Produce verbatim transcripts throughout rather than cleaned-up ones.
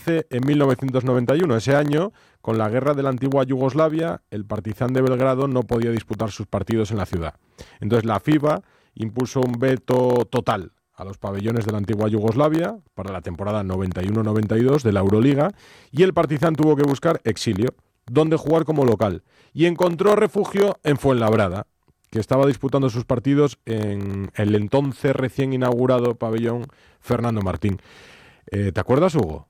nace en mil novecientos noventa y uno. Ese año, con la guerra de la antigua Yugoslavia, el Partizan de Belgrado no podía disputar sus partidos en la ciudad. Entonces la FIFA impuso un veto total a los pabellones de la antigua Yugoslavia para la temporada noventa y uno noventa y dos de la Euroliga, y el Partizan tuvo que buscar exilio, donde jugar como local, y encontró refugio en Fuenlabrada, que estaba disputando sus partidos en el entonces recién inaugurado pabellón Fernando Martín. Eh, ¿Te acuerdas, Hugo?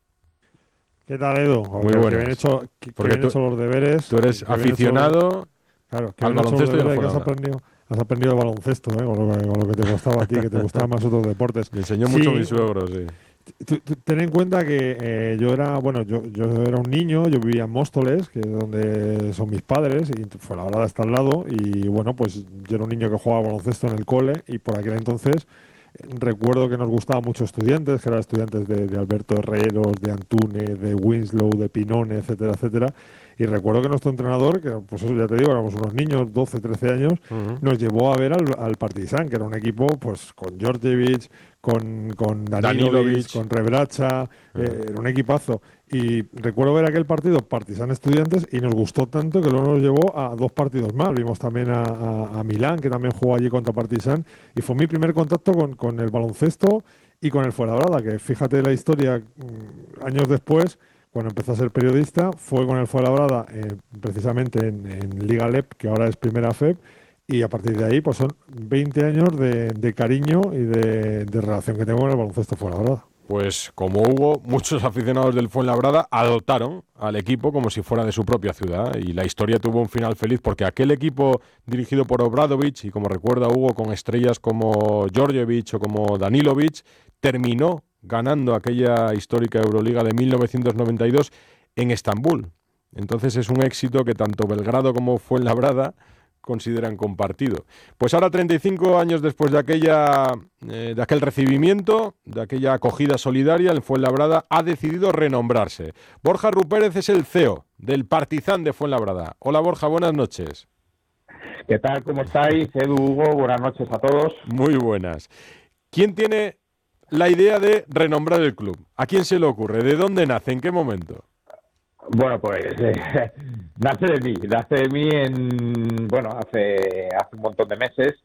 ¿Qué tal, Edu? Muy que, buenas. que bien hecho, que, Porque que bien tú, hecho los deberes. Tú eres aficionado claro, que al baloncesto y al que has Fuenlabrada. aprendido, has aprendido el baloncesto, ¿eh? con, lo que, con lo que te costaba a ti, que te gustaban más otros deportes. Me enseñó sí, mucho mi suegro, sí. T- t- Ten en cuenta que eh, yo era, bueno, yo, yo era un niño, yo vivía en Móstoles, que es donde son mis padres, y Fuenlabrada está al lado, y bueno, pues yo era un niño que jugaba baloncesto en el cole, y por aquel entonces eh, recuerdo que nos gustaban mucho estudiantes, que eran estudiantes de, de Alberto Herreros, de Antúnez, de Winslow, de Pinone, etcétera, etcétera, y recuerdo que nuestro entrenador, que pues eso ya te digo, éramos unos niños, doce, trece años, Uh-huh. nos llevó a ver al, al Partizan, que era un equipo pues con Djordjevic, con, con Danilovic, Danilovic. con Rebracha, Uh-huh. eh, era un equipazo. Y recuerdo ver aquel partido Partizan Estudiantes y nos gustó tanto que luego nos llevó a dos partidos más. Vimos también a, a, a Milán, que también jugó allí contra Partizan, y fue mi primer contacto con, con el baloncesto y con el Fuenlabrada, que fíjate la historia, mmm, años después, cuando empezó a ser periodista, fue con el Fuenlabrada eh, precisamente en, en Liga L E P, que ahora es Primera F E P, y a partir de ahí pues son veinte años de, de cariño y de, de relación que tengo con el baloncesto Fuenlabrada. Pues como Hugo, muchos aficionados del Fuenlabrada adoptaron al equipo como si fuera de su propia ciudad, y la historia tuvo un final feliz porque aquel equipo dirigido por Obradovic, y como recuerda Hugo, con estrellas como Djordjevic o como Danilovic, terminó ganando aquella histórica Euroliga de mil novecientos noventa y dos en Estambul. Entonces es un éxito que tanto Belgrado como Fuenlabrada consideran compartido. Pues ahora, treinta y cinco años después de aquella eh, de aquel recibimiento, de aquella acogida solidaria, el Fuenlabrada ha decidido renombrarse. Borja Rupérez es el C E O del Partizan de Fuenlabrada. Hola Borja, buenas noches. ¿Qué tal? ¿Cómo estáis? Edu, Hugo, buenas noches a todos. Muy buenas. ¿Quién tiene la idea de renombrar el club? ¿A quién se le ocurre? ¿De dónde nace? ¿En qué momento? Bueno, pues eh, nace de mí, nace de mí en, bueno, hace, hace un montón de meses,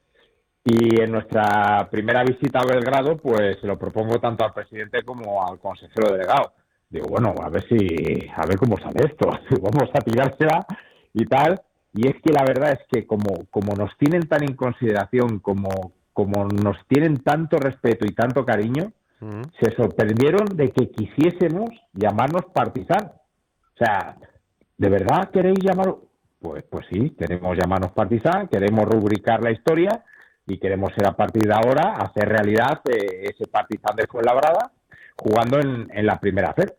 y en nuestra primera visita a Belgrado, pues se lo propongo tanto al presidente como al consejero delegado. Digo, bueno, a ver si, a ver cómo sale esto, vamos a tirársela y tal. Y es que la verdad es que como, como nos tienen tan en consideración, como, como nos tienen tanto respeto y tanto cariño, uh-huh. se sorprendieron de que quisiésemos llamarnos Partizan. O sea, ¿de verdad queréis llamar? Pues, pues sí, queremos llamarnos Partizan, queremos rubricar la historia y queremos ser a partir de ahora hacer realidad eh, ese Partizan de Fuenlabrada jugando en, en la primera F E P.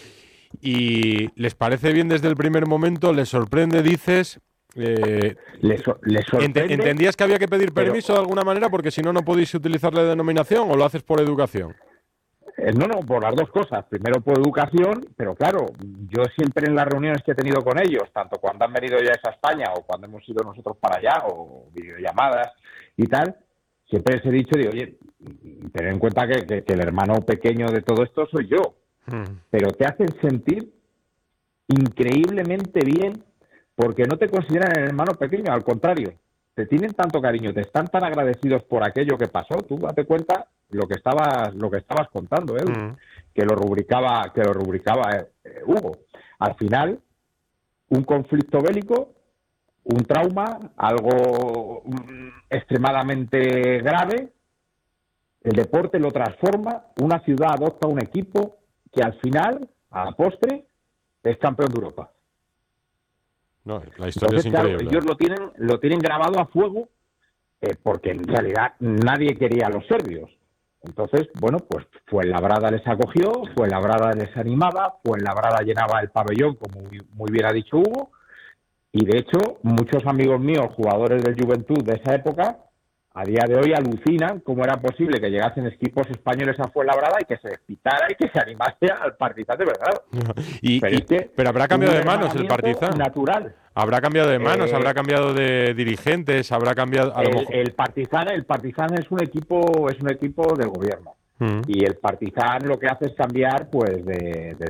¿Y les parece bien desde el primer momento? ¿Les sorprende, dices? Eh, les, les sorprende, ent- ¿Entendías que había que pedir permiso pero, de alguna manera porque si no, no podéis utilizar la denominación, o lo haces por educación? No, no, por las dos cosas. Primero por educación, pero claro, yo siempre en las reuniones que he tenido con ellos, tanto cuando han venido ya a España o cuando hemos ido nosotros para allá, o videollamadas y tal, siempre les he dicho, digo, oye, ten en cuenta que, que, que el hermano pequeño de todo esto soy yo. Hmm. Pero te hacen sentir increíblemente bien porque no te consideran el hermano pequeño, al contrario. Te tienen tanto cariño, te están tan agradecidos por aquello que pasó. Tú date cuenta lo que estabas, lo que estabas contando, ¿eh? Mm. que lo rubricaba, que lo rubricaba eh, Hugo. Al final, un conflicto bélico, un trauma, algo um, extremadamente grave. El deporte lo transforma, una ciudad adopta un equipo que al final, a la postre, es campeón de Europa. No, la historia Entonces, es increíble. Claro, ellos lo tienen, lo tienen grabado a fuego eh, porque en realidad nadie quería a los serbios. Entonces, bueno, pues Fuenlabrada les acogió, Fuenlabrada les animaba, Fuenlabrada llenaba el pabellón, como muy, muy bien ha dicho Hugo, y de hecho muchos amigos míos, jugadores del Juventud de esa época, a día de hoy alucinan cómo era posible que llegasen equipos españoles a Fuenlabrada y que se despitara y que se animase al Partizan de Belgrado. y, pero, y, es que pero habrá cambiado de manos el Partizan. Natural. Habrá cambiado de manos, eh, habrá cambiado de dirigentes, habrá cambiado. A el, lo mejor... el Partizan, el Partizan es un equipo, es un equipo del gobierno. Mm. Y el Partizan lo que hace es cambiar, pues, de, de